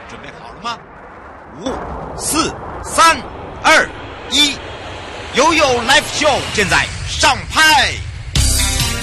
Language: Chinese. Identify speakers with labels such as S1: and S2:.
S1: 准备好了吗？5、4、3、2、1，悠悠 Live Show 现在上拍。